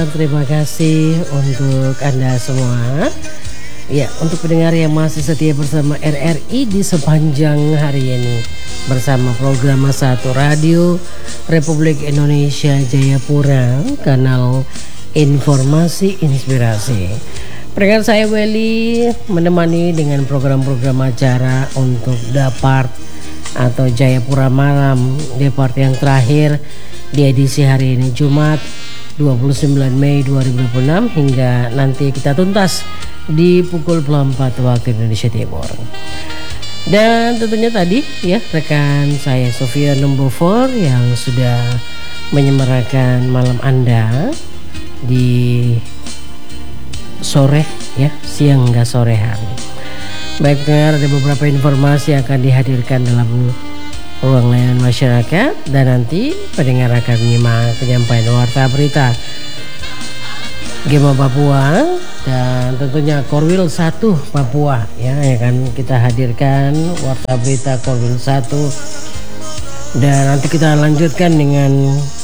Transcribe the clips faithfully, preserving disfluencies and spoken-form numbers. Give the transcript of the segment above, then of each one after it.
Terima kasih untuk Anda semua. Ya, untuk pendengar yang masih setia bersama R R I di sepanjang hari ini bersama program satu Radio Republik Indonesia Jayapura, kanal Informasi Inspirasi. Pendengar, saya Welly menemani dengan program-program acara untuk Dapart atau Jayapura Malam, Dapart yang terakhir di edisi hari ini Jumat dua puluh sembilan Mei dua ribu dua puluh enam hingga nanti kita tuntas di pukul empat waktu Indonesia Timur. Dan tentunya tadi ya rekan saya Sofia Numbofor yang sudah menyemarakan malam Anda di sore ya, siang hingga sore hari. Baik pendengar, ada beberapa informasi yang akan dihadirkan dalam ruang layanan masyarakat dan nanti pendengar akan menyimak penyampaian warta berita Gema Papua dan tentunya Korwil satu Papua ya, yang akan kita hadirkan warta berita Korwil satu dan nanti kita lanjutkan dengan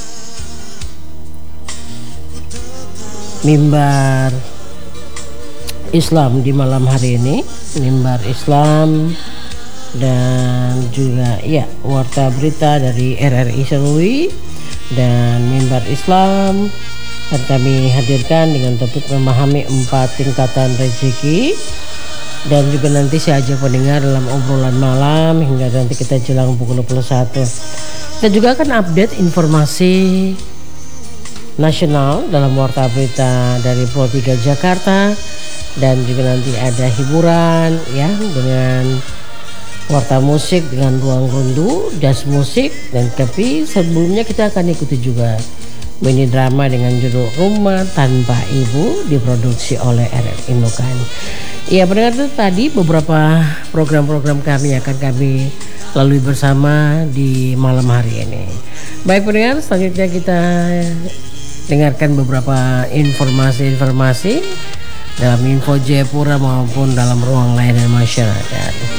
mimbar Islam di malam hari ini, mimbar Islam dan juga ya warta berita dari R R I Serui dan mimbar Islam akan kami hadirkan dengan topik memahami empat tingkatan rezeki dan juga nanti saya ajak pendengar dalam obrolan malam hingga nanti kita jelang pukul dua puluh satu. Kita juga akan update informasi nasional dalam warta berita dari Pro tiga Jakarta dan juga nanti ada hiburan ya dengan warta musik dengan ruang rundu, jazz musik dan tapi sebelumnya kita akan ikuti juga mini drama dengan judul Rumah Tanpa Ibu diproduksi oleh R R I Nukan. Ya pendengar, itu tadi beberapa program-program kami akan kami lalui bersama di malam hari ini. Baik pendengar, selanjutnya kita dengarkan beberapa informasi-informasi dalam Info Jayapura maupun dalam ruang layanan masyarakat.